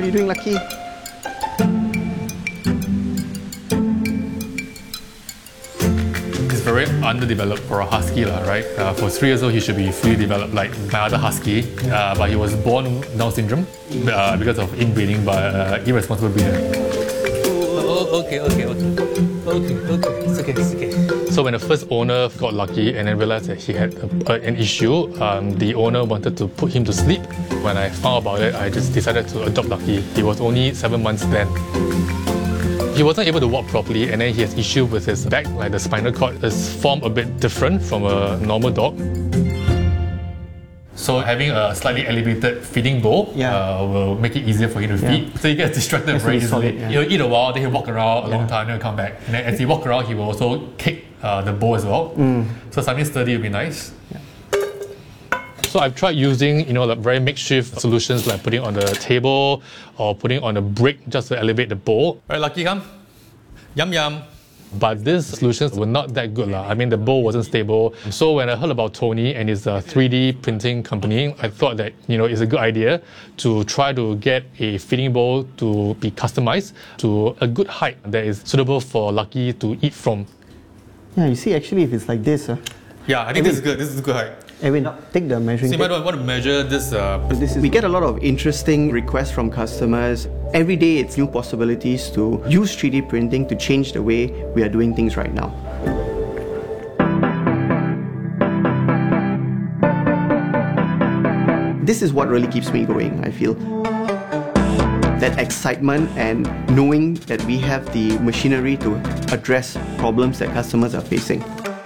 you doing, Lucky? It's very underdeveloped for a husky, right? For 3 years old, he should be fully developed like my other husky, but he was born Down syndrome because of inbreeding by irresponsible breeder. Okay. It's okay. So when the first owner got lucky and then realized that he had an issue, the owner wanted to put him to sleep. When I found about it, I just decided to adopt Lucky. He was only 7 months then. He wasn't able to walk properly, and then he has issue with his back, like the spinal cord is formed a bit different from a normal dog. So having a slightly elevated feeding bowl will make it easier for him to feed. So he gets distracted very easily. He'll eat a while, then he'll walk around a long time, then he'll come back. And then as he walks around, he will also kick the bowl as well. So something sturdy would be nice. So I've tried using, like very makeshift solutions like putting on the table or putting on a brick just to elevate the bowl. All right, Lucky, come. Yum yum. But these solutions were not that good. I mean, the bowl wasn't stable. So when I heard about Tony and his 3D printing company, I thought that, it's a good idea to try to get a feeding bowl to be customized to a good height that is suitable for Lucky to eat from. Yeah, you see, actually, if it's like this... yeah, I think this is good. This is good height. Edwin, take the measuring tape. I want to measure this. We get a lot of interesting requests from customers. Every day it's new possibilities to use 3D printing to change the way we are doing things right now. This is what really keeps me going, I feel. That excitement and knowing that we have the machinery to address problems that customers are facing.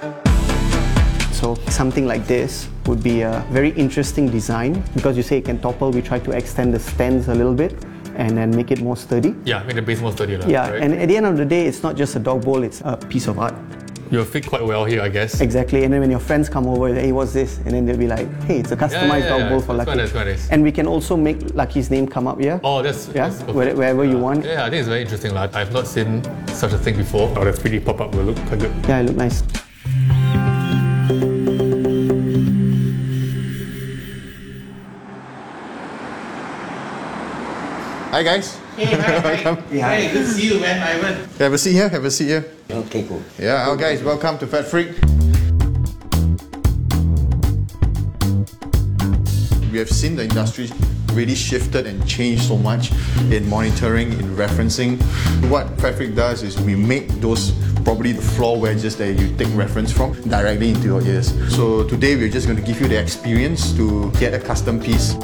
So something like this would be a very interesting design because you say it can topple. We try to extend the stands a little bit and then make it more sturdy. Yeah, make the base more sturdy. Yeah, right? And at the end of the day, it's not just a dog bowl, it's a piece of art. You'll fit quite well here, I guess. Exactly, and then when your friends come over, hey, what's this? And then they'll be like, hey, it's a customized dog bowl for Lucky. That's quite nice. And we can also make Lucky's name come up here. Oh, that's wherever you want. Yeah, I think it's very interesting. I've not seen such a thing before. Or the 3D pop-up will look quite good. Yeah, it looks nice. Hi guys. Hey, hi. Hey, good to see you, man, Ivan. Have a seat here. Okay, cool. Yeah, guys, welcome to Fat Freak. We have seen the industry really shifted and changed so much in monitoring, in referencing. What Fat Freak does is we make those probably the floor wedges that you take reference from directly into your ears. So today we're just going to give you the experience to get a custom piece.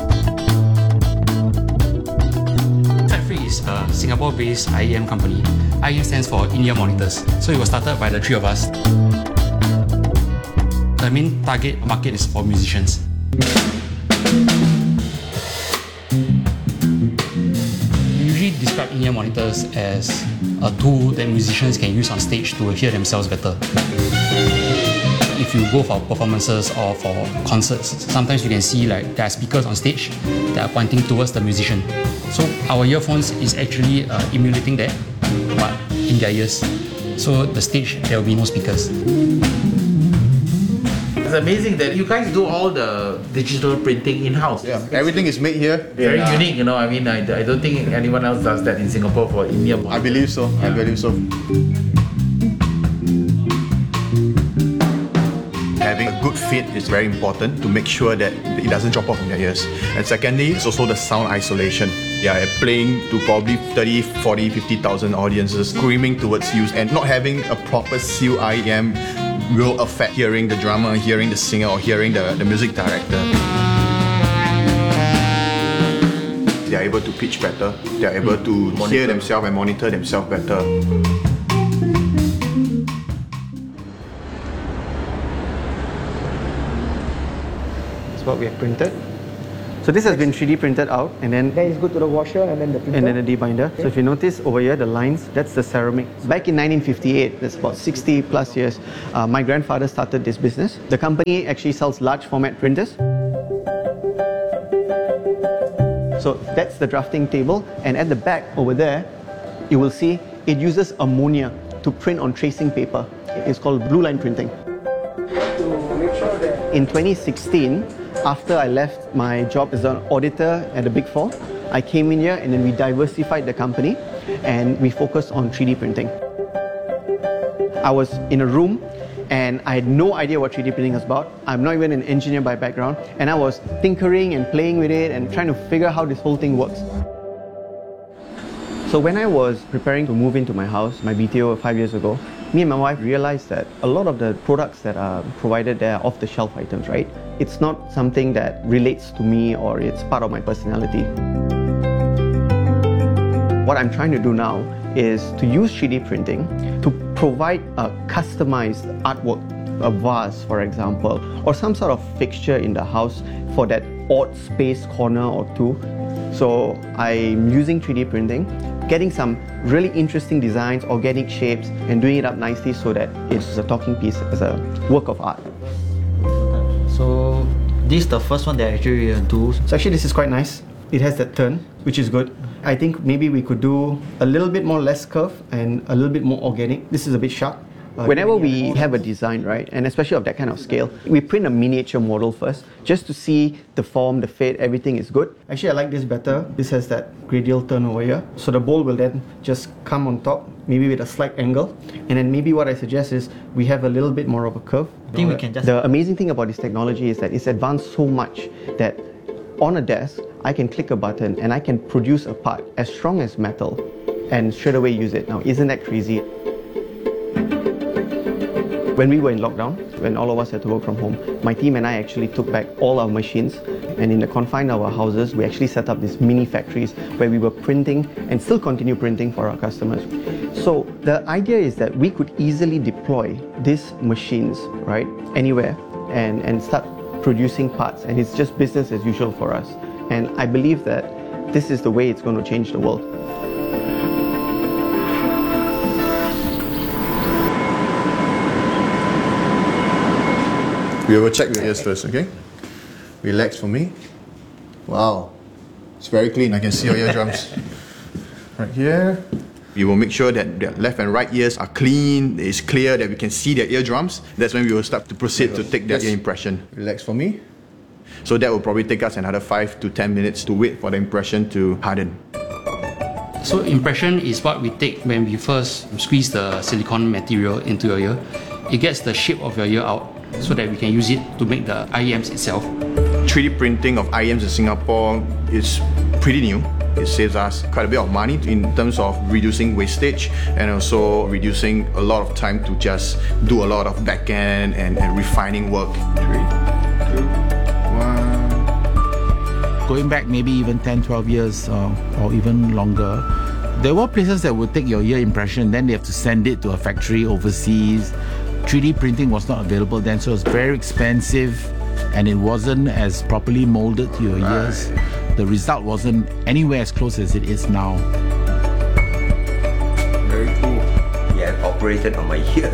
Is a Singapore-based IEM company. IEM stands for In-Ear Monitors. So it was started by the three of us. The main target market is for musicians. We usually describe In-Ear Monitors as a tool that musicians can use on stage to hear themselves better. If you go for performances or for concerts, sometimes you can see there are speakers on stage that are pointing towards the musician. So our earphones is actually emulating that, but in their ears. So the stage, there will be no speakers. It's amazing that you guys do all the digital printing in-house. Yeah, everything is made here. Very unique, I mean, I don't think anyone else does that in Singapore for In-Ear Monitors. I believe so. Yeah. I believe so. Having a good fit is very important to make sure that it doesn't drop off in your ears. And secondly, it's also the sound isolation. Yeah, playing to probably 30, 40, 50,000 audiences screaming towards you and not having a proper seal IEM will affect hearing the drummer, hearing the singer or hearing the music director. They are able to pitch better. They are able to hear themselves and monitor themselves better. What we have printed. So this has been 3D printed out and then is good to the washer and then the printer. And then the debinder. Okay. So if you notice over here, the lines, that's the ceramic. Back in 1958, that's about 60 plus years, my grandfather started this business. The company actually sells large format printers. So that's the drafting table, and at the back over there, you will see it uses ammonia to print on tracing paper. It's called blue line printing. To make sure that in 2016, after I left my job as an auditor at the Big Four, I came in here and then we diversified the company and we focused on 3D printing. I was in a room and I had no idea what 3D printing was about. I'm not even an engineer by background, and I was tinkering and playing with it and trying to figure out how this whole thing works. So when I was preparing to move into my house, my BTO 5 years ago, me and my wife realized that a lot of the products that are provided there are off-the-shelf items, right? It's not something that relates to me or it's part of my personality. What I'm trying to do now is to use 3D printing to provide a customized artwork, a vase for example, or some sort of fixture in the house for that odd space corner or two. So I'm using 3D printing, getting some really interesting designs, organic shapes, and doing it up nicely so that it's a talking piece as a work of art. So this is the first one that I actually do. So actually this is quite nice. It has that turn, which is good. I think maybe we could do a little bit more less curve and a little bit more organic. This is a bit sharp. Whenever we have a design, right, and especially of that kind of scale, we print a miniature model first, just to see the form, the fit, everything is good. Actually, I like this better. This has that radial turn over here. So the bowl will then just come on top, maybe with a slight angle. And then maybe what I suggest is we have a little bit more of a curve. I think we can just... The amazing thing about this technology is that it's advanced so much that on a desk, I can click a button and I can produce a part as strong as metal and straight away use it. Now, isn't that crazy? When we were in lockdown, when all of us had to work from home, my team and I actually took back all our machines, and in the confines of our houses, we actually set up these mini factories where we were printing and still continue printing for our customers. So the idea is that we could easily deploy these machines, right, anywhere and start producing parts, and it's just business as usual for us. And I believe that this is the way it's going to change the world. We will check your ears first, okay? Relax for me. Wow, it's very clean. I can see your eardrums. Right here. We will make sure that their left and right ears are clean, it's clear, that we can see their eardrums. That's when we will start to proceed to take their ear impression. Relax for me. So that will probably take us another 5 to 10 minutes to wait for the impression to harden. So impression is what we take when we first squeeze the silicone material into your ear. It gets the shape of your ear out so that we can use it to make the IEMs itself. 3D printing of IEMs in Singapore is pretty new. It saves us quite a bit of money in terms of reducing wastage and also reducing a lot of time to just do a lot of back-end and refining work. 3, 2, 1. Going back maybe even 10, 12 years or even longer, there were places that would take your ear impression, then they have to send it to a factory overseas. 3D printing was not available then, so it was very expensive and it wasn't as properly molded to your ears. The result wasn't anywhere as close as it is now. Very cool. Yeah, operated on my ear.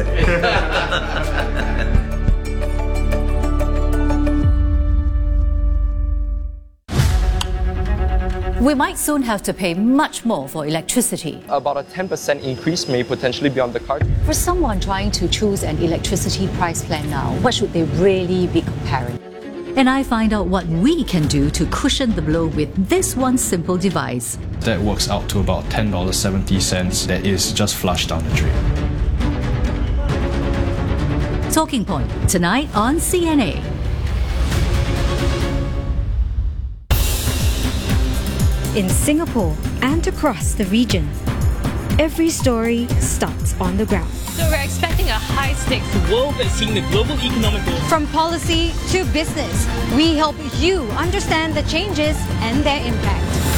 We might soon have to pay much more for electricity. About a 10% increase may potentially be on the card. For someone trying to choose an electricity price plan now, what should they really be comparing? And I find out what we can do to cushion the blow with this one simple device. That works out to about $10.70 that is just flushed down the drain. Talking Point, tonight on CNA. In Singapore and across the region, every story starts on the ground. So we're expecting a high-stakes world that's seeing the global economic growth. From policy to business, we help you understand the changes and their impact.